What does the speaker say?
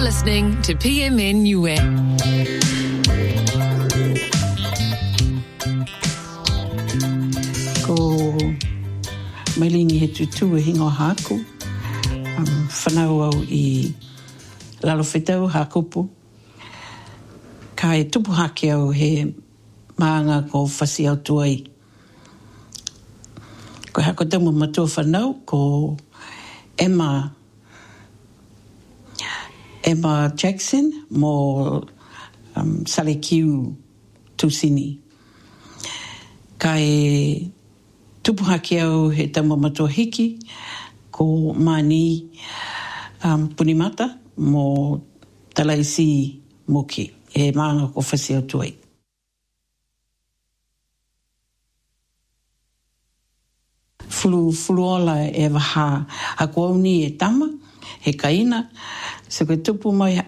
listening to PMN Niue. Ko mailingi he tutu e hingo haku. Whanau au I lalo whetau hakupu. Ka e tupu hake au he maanga ko whasi au tuai. Ko hako tamo matua whanau ko Emma Jackson mo Sale Kiu Tusini. Ka e tupu hake au he tamo matua hiki ko Mani Punimata mo Talaisi Moki. E maanga ko whasi au tuai. Fulu ola e waha hakuauni e tama, he kaina. Se koe tupu mai